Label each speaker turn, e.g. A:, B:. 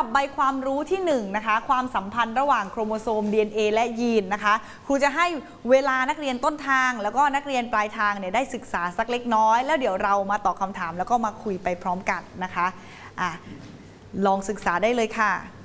A: ดับใบความรู้ที่1นะคะความสัมพันธ์ระหว่างโครโมโซม DNA และยีนนะคะครูจะให้เวลานักเรียนต้นทางแล้วก็นักเรียนปลายทางเนี่ยได้ศึกษาสักเล็กน้อยแล้วเดี๋ยวเรามาตอบคำถามแล้วก็มาคุยไปพร้อมกันนะคะลองศึกษาได้เลยค่ะ